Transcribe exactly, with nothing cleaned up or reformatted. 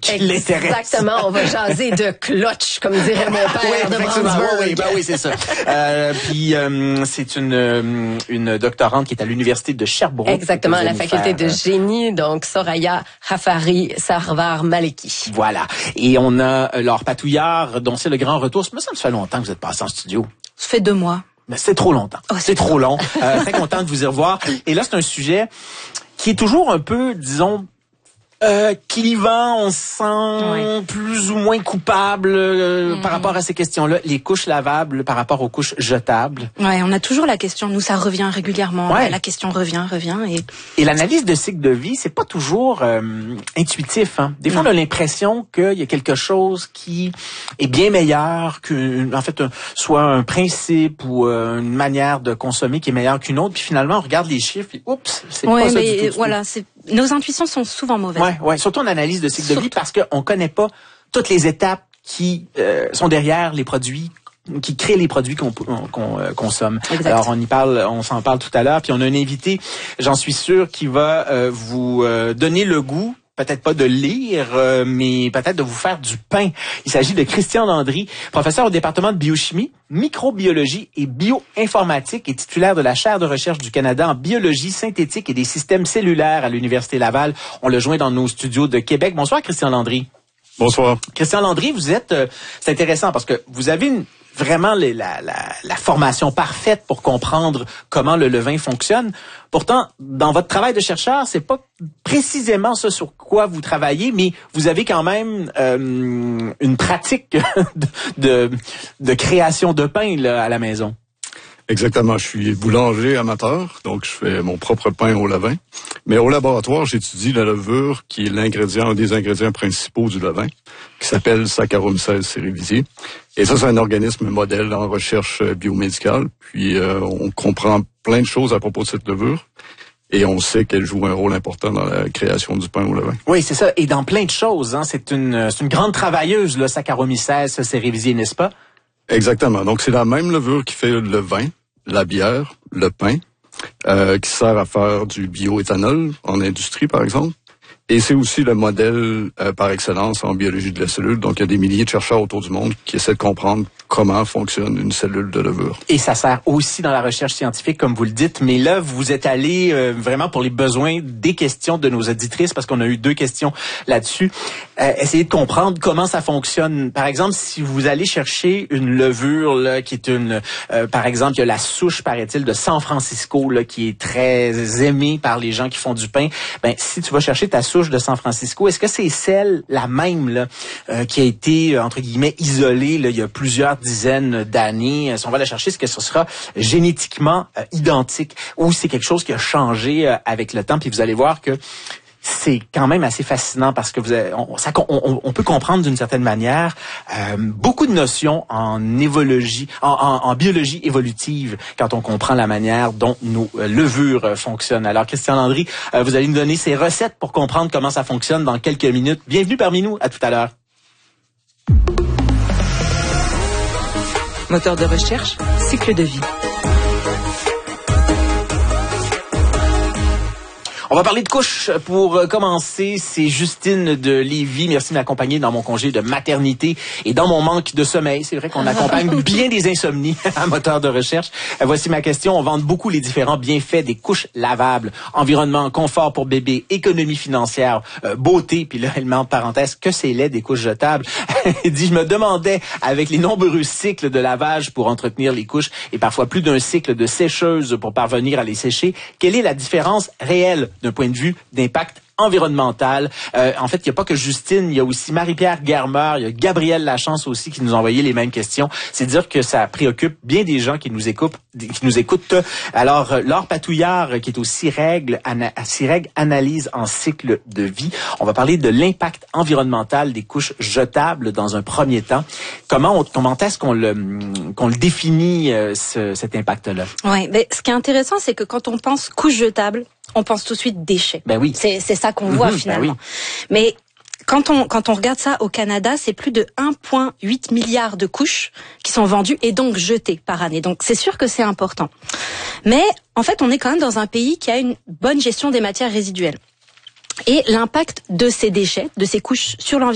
qui l'intéresse. Exactement, on va jaser de clutch, comme dirait mon père oui, de Brandsburg. Oui, oui, ben oui, c'est ça. Euh, puis euh, c'est une une doctorante qui est à l'université de Sherbrooke. Exactement, à la faculté faire, de génie, donc Soraya Hafari Sarvar Maleki. Voilà. Et on a Laure Patouillard, dont c'est le grand retour. Ça me fait longtemps que vous êtes passé en studio. Ça fait deux mois. Mais c'est trop longtemps. Oh, c'est trop long. Euh, très content de vous y revoir. Et là, c'est un sujet qui est toujours un peu, disons, euh, clivant. On se sent oui. plus ou moins coupable euh, mm-hmm. par rapport à ces questions-là. Les couches lavables par rapport aux couches jetables. Ouais, on a toujours la question. Nous, ça revient régulièrement. Ouais. La question revient, revient. Et, et l'analyse de cycle de vie, c'est pas toujours euh, intuitif. Hein. Des fois, non. on a l'impression qu'il y a quelque chose qui est bien meilleur qu'une, en fait, un, soit un principe ou euh, une manière de consommer qui est meilleure qu'une autre. Puis finalement, on regarde les chiffres et oups, c'est ouais, pas ça mais du tout. Voilà, c'est nos intuitions sont souvent mauvaises. Ouais, ouais, surtout en analyse de cycle Surtout. de vie parce qu'on connaît pas toutes les étapes qui euh, sont derrière les produits, qui créent les produits qu'on qu'on euh, consomme. Exact. Alors on y parle, on s'en parle tout à l'heure, puis on a un invité, j'en suis sûr, qui va euh, vous euh, donner le goût. Peut-être pas de lire, euh, mais peut-être de vous faire du pain. Il s'agit de Christian Landry, professeur au département de biochimie, microbiologie et bioinformatique et titulaire de la chaire de recherche du Canada en biologie synthétique et des systèmes cellulaires à l'Université Laval. On le joint dans nos studios de Québec. Bonsoir, Christian Landry. Bonsoir. Christian Landry, vous êtes... Euh, c'est intéressant parce que vous avez une, vraiment les, la, la, la formation parfaite pour comprendre comment le levain fonctionne. Pourtant, dans votre travail de chercheur, c'est pas précisément ce sur quoi vous travaillez, mais vous avez quand même euh, une pratique de, de, de création de pain là, à la maison. Exactement. Je suis boulanger amateur, donc je fais mon propre pain au levain. Mais au laboratoire, j'étudie la levure, qui est l'ingrédient, un des ingrédients principaux du levain, qui s'appelle Saccharomyces cerevisiae. Et ça, c'est un organisme modèle en recherche biomédicale. Puis euh, on comprend plein de choses à propos de cette levure. Et on sait qu'elle joue un rôle important dans la création du pain au levain. Oui, c'est ça. Et dans plein de choses. Hein. C'est une, c'est une grande travailleuse, le Saccharomyces cerevisiae, n'est-ce pas? Exactement. Donc, c'est la même levure qui fait le vin, la bière, le pain, euh, qui sert à faire du bioéthanol en industrie, par exemple. Et c'est aussi le modèle euh, par excellence en biologie de la cellule. Donc, il y a des milliers de chercheurs autour du monde qui essaient de comprendre comment fonctionne une cellule de levure. Et ça sert aussi dans la recherche scientifique, comme vous le dites. Mais là, vous êtes allé euh, vraiment pour les besoins des questions de nos auditrices, parce qu'on a eu deux questions là-dessus. Euh, essayez de comprendre comment ça fonctionne. Par exemple, si vous allez chercher une levure là, qui est une... Euh, par exemple, il y a la souche, paraît-il, de San Francisco, là, qui est très aimée par les gens qui font du pain. Ben, si tu vas chercher ta souche de San Francisco, est-ce que c'est celle, la même, là, euh, qui a été, entre guillemets, isolée là, il y a plusieurs dizaines d'années? Si on va la chercher, est-ce que ce sera génétiquement euh, identique ou c'est quelque chose qui a changé euh, avec le temps? Puis vous allez voir que c'est quand même assez fascinant parce que vous avez, on, ça, on, on peut comprendre d'une certaine manière euh, beaucoup de notions en évologie, en, en, en biologie évolutive quand on comprend la manière dont nos euh, levures euh, fonctionnent. Alors, Christian Landry, euh, vous allez nous donner ses recettes pour comprendre comment ça fonctionne dans quelques minutes. Bienvenue parmi nous. À tout à l'heure. Moteur de recherche, cycle de vie. On va parler de couches pour commencer. C'est Justine de Lévis. Merci de m'accompagner dans mon congé de maternité et dans mon manque de sommeil. C'est vrai qu'on accompagne bien des insomnies à moteur de recherche. Voici ma question. On vante beaucoup les différents bienfaits des couches lavables. Environnement, confort pour bébé, économie financière, euh, beauté. Puis là, elle met en parenthèse que c'est laid des couches jetables. Elle dit, je me demandais, avec les nombreux cycles de lavage pour entretenir les couches et parfois plus d'un cycle de sécheuse pour parvenir à les sécher, quelle est la différence réelle d'un point de vue d'impact environnemental? Euh, en fait, il n'y a pas que Justine, il y a aussi Marie-Pierre Germer, il y a Gabrielle Lachance aussi qui nous ont envoyé les mêmes questions. C'est dire que ça préoccupe bien des gens qui nous écoutent. Qui nous écoutent. Alors, euh, Laure Patouillard, qui est au CIREG, ana, CIREG Analyse en cycle de vie. On va parler de l'impact environnemental des couches jetables dans un premier temps. Comment, on, comment est-ce qu'on le, qu'on le définit, euh, ce, cet impact-là? Oui, mais ce qui est intéressant, c'est que quand on pense couches jetables, on pense tout de suite déchets. Ben oui. C'est, c'est ça qu'on voit mmh, finalement. Ben oui. Mais quand on, quand on regarde ça au Canada, c'est plus de un virgule huit milliard de couches qui sont vendues et donc jetées par année. Donc c'est sûr que c'est important. Mais en fait, on est quand même dans un pays qui a une bonne gestion des matières résiduelles. Et l'impact de ces déchets, de ces couches sur l'environnement,